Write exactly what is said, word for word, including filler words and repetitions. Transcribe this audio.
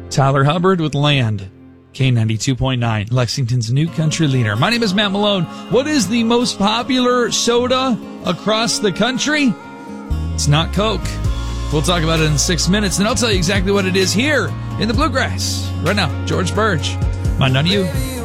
Tyler Hubbard with Land. K ninety-two point nine, Lexington's new country leader. My name is Matt Malone. What is the most popular soda across the country? It's not Coke. We'll talk about it in six minutes, and I'll tell you exactly what it is here in the Bluegrass. Right now, George Burge. Mind on you.